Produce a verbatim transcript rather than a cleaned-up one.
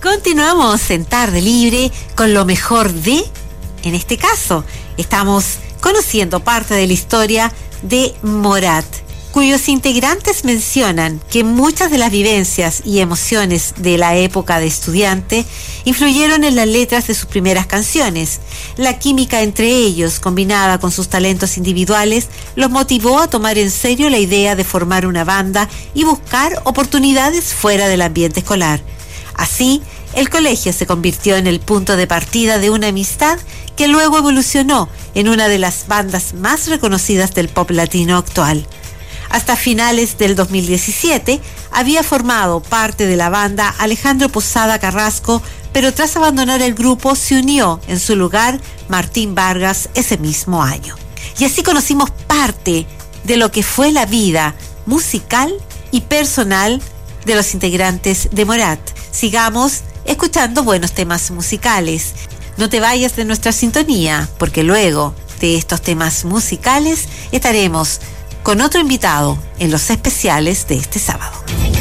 Continuamos en Tarde Libre con lo mejor de, en este caso, estamos conociendo parte de la historia de Morat, cuyos integrantes mencionan que muchas de las vivencias y emociones de la época de estudiante influyeron en las letras de sus primeras canciones. La química entre ellos, combinada con sus talentos individuales, los motivó a tomar en serio la idea de formar una banda y buscar oportunidades fuera del ambiente escolar. Así, el colegio se convirtió en el punto de partida de una amistad que luego evolucionó en una de las bandas más reconocidas del pop latino actual. Hasta finales del dos mil diecisiete había formado parte de la banda Alejandro Posada Carrasco, pero tras abandonar el grupo se unió en su lugar Martín Vargas ese mismo año. Y así conocimos parte de lo que fue la vida musical y personal de los integrantes de Morat. Sigamos escuchando buenos temas musicales. No te vayas de nuestra sintonía, porque luego de estos temas musicales estaremos con otro invitado en los especiales de este sábado.